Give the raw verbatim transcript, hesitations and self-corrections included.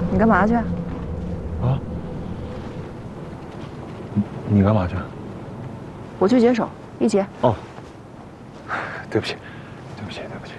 你干嘛去？啊？ 你干嘛去？ 我去解手，一解。 哦，对不起，对不起，对不起。